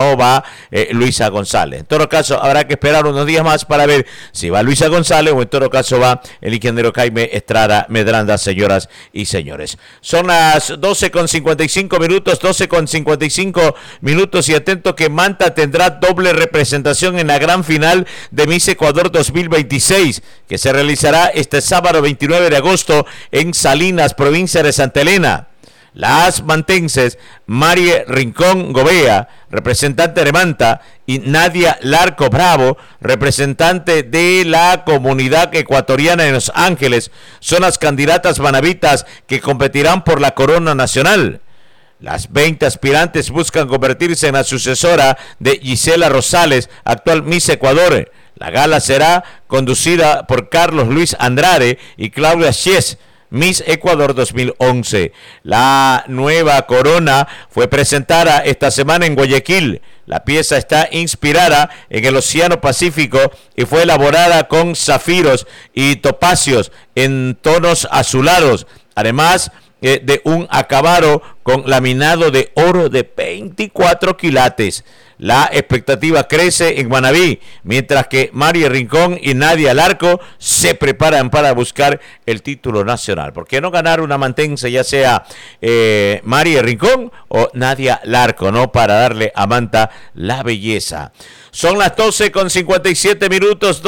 no va Luisa González. En todo caso, habrá que esperar unos días más para ver si va Luisa González o en todo caso va el ingeniero Jaime Estrada Medranda, señoras y señores. Son las 12:55 minutos, 12:55 minutos, y atento que Manta tendrá doble representación en la gran final de Miss Ecuador 2026, que se realizará este sábado 29 de agosto en Salinas, provincia de Santa Elena. Las mantenses Marie Rincón Gobea, representante de Manta, y Nadia Larco Bravo, representante de la comunidad ecuatoriana de Los Ángeles, son las candidatas manavitas que competirán por la corona nacional. Las 20 aspirantes buscan convertirse en la sucesora de Gisela Rosales, actual Miss Ecuador. La gala será conducida por Carlos Luis Andrade y Claudia Schies, Miss Ecuador 2011. La nueva corona fue presentada esta semana en Guayaquil. La pieza está inspirada en el Océano Pacífico y fue elaborada con zafiros y topacios en tonos azulados, además de un acabado con laminado de oro de 24 quilates. La expectativa crece en Manabí, mientras que María Rincón y Nadia Larco se preparan para buscar el título nacional. ¿Por qué no ganar una mantense, ya sea María Rincón o Nadia Larco, no? Para darle a Manta la belleza. Son las 12:57 minutos,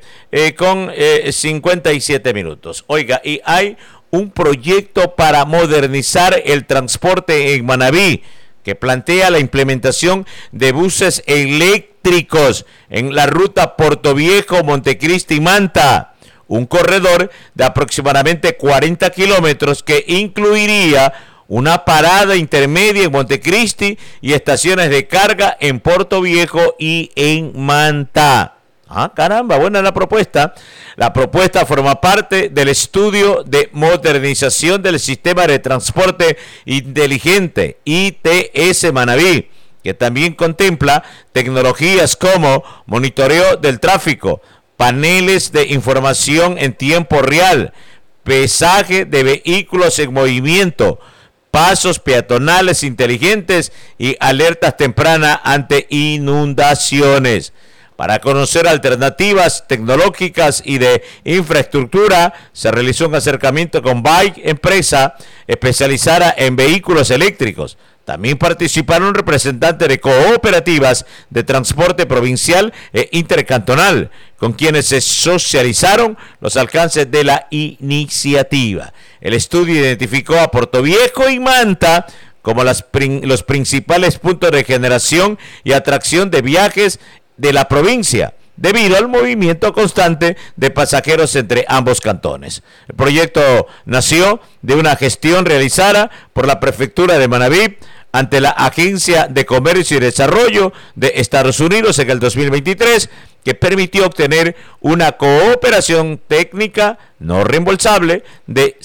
12:57 minutos. Oiga, y hay un proyecto para modernizar el transporte en Manabí, que plantea la implementación de buses eléctricos en la ruta Portoviejo, Montecristi, Manta. Un corredor de aproximadamente 40 kilómetros que incluiría una parada intermedia en Montecristi y estaciones de carga en Portoviejo y en Manta. Ah, caramba, buena la propuesta. La propuesta forma parte del estudio de modernización del sistema de transporte inteligente, ITS Manabí, que también contempla tecnologías como monitoreo del tráfico, paneles de información en tiempo real, pesaje de vehículos en movimiento, pasos peatonales inteligentes y alertas tempranas ante inundaciones. Para conocer alternativas tecnológicas y de infraestructura, se realizó un acercamiento con Bike, empresa especializada en vehículos eléctricos. También participaron representantes de cooperativas de transporte provincial e intercantonal, con quienes se socializaron los alcances de la iniciativa. El estudio identificó a Portoviejo y Manta como los principales puntos de generación y atracción de viajes de la provincia, debido al movimiento constante de pasajeros entre ambos cantones. El proyecto nació de una gestión realizada por la Prefectura de Manabí ante la Agencia de Comercio y Desarrollo de Estados Unidos en el 2023, que permitió obtener una cooperación técnica no reembolsable de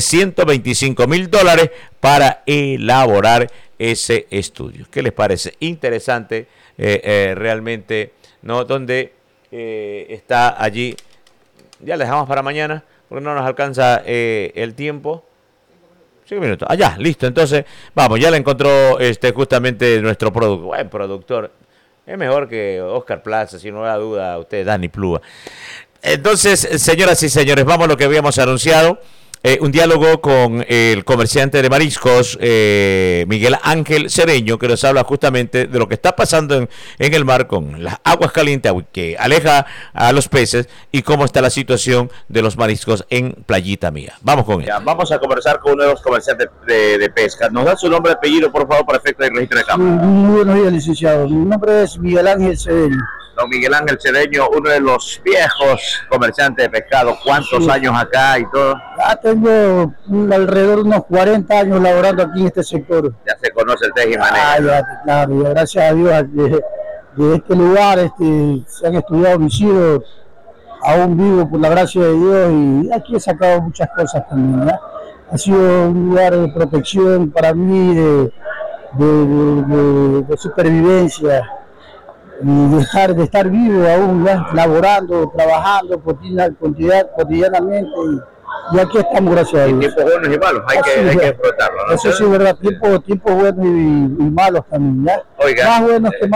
$725,000 para elaborar ese estudio. ¿Qué les parece? Interesante. Realmente, ¿no? Donde está allí, ya le dejamos para mañana, porque no nos alcanza el tiempo. 5 minutos, allá, listo. Entonces, vamos, ya le encontró justamente nuestro buen productor. Es mejor que Oscar Plaza, sin lugar a duda, usted, Dani Plúa. Entonces, señoras y señores, vamos a lo que habíamos anunciado. Un diálogo con el comerciante de mariscos, Miguel Ángel Cedeño, que nos habla justamente de lo que está pasando en el mar con las aguas calientes que aleja a los peces y cómo está la situación de los mariscos en Playita Mía. Vamos con él. Vamos a conversar con uno de los comerciantes de pesca. ¿Nos da su nombre y apellido, por favor, para efecto de registro de cámara? Muy buenos días, licenciado. Mi nombre es Miguel Ángel Cedeño. Don Miguel Ángel Cedeño, uno de los viejos comerciantes de pescado. ¿Cuántos años acá y todo? Ya tengo alrededor de unos 40 años laborando aquí en este sector. Ya se conoce el teje y manejo. Claro, gracias a Dios de este lugar se han estudiado homicidios, aún vivo por la gracia de Dios, y aquí he sacado muchas cosas también, ¿verdad? Ha sido un lugar de protección para mí, de supervivencia. De estar vivo aún, ¿ya? Laborando, trabajando cotidianamente, y aquí estamos, gracias a Dios. Tiempos buenos y malos, hay que explotarlo, ¿no? Eso sí es verdad, tiempos buenos y malos también, ¿ya? Oiga, más buenos que malos.